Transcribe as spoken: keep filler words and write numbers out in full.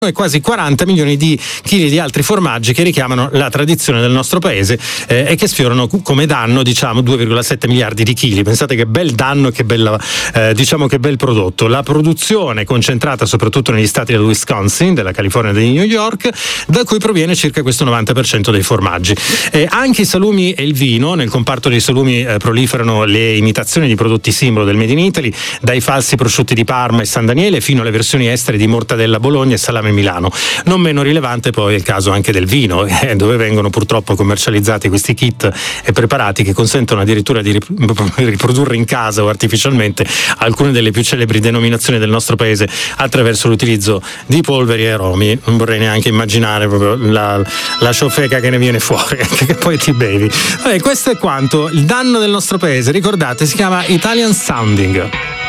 e quasi quaranta milioni di chili di altri formaggi che richiamano la tradizione del nostro paese eh, e che sfiorano come danno, diciamo, due virgola sette miliardi di chili. Pensate che bel danno e che bella, eh, diciamo che bel prodotto. La produzione è concentrata soprattutto negli stati del Wisconsin, della California e di New York, da cui proviene circa questo novanta per cento dei formaggi. Eh, anche i salumi e il vino, nel comparto dei salumi eh, proliferano le imitazioni di prodotti simbolo del Made in Italy, dai falsi prosciutti di Parma e San Daniele fino alle versioni estere di mortadella Bologna e salame Milano. Non meno rilevante poi è il caso anche del vino, eh, dove vengono purtroppo commercializzati questi kit e preparati che consentono addirittura di riprodurre in casa o artificialmente alcune delle più celebri denominazioni del nostro paese attraverso l'utilizzo di polveri e aromi. Non vorrei neanche immaginare proprio la, la ciofeca che ne viene fuori, che poi ti bevi. Vabbè, questo è quanto. Il danno del nostro paese, ricordate, si chiama Italian Sounding.